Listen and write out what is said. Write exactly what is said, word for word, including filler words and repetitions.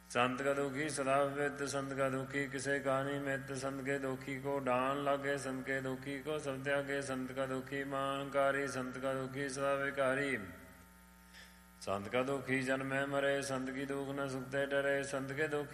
संत का दुखी सदा विद, संत का दुखी किसे का निमित्त। संत के दुखी को डान लागे, संत के दुखी को सब त्यागे। संत का दुखी मानकारी, संत का दुखी सदा विकारी। संत का दुखी जन्मे मरे, संत की दुख न सुखते डरे। संत के दुखी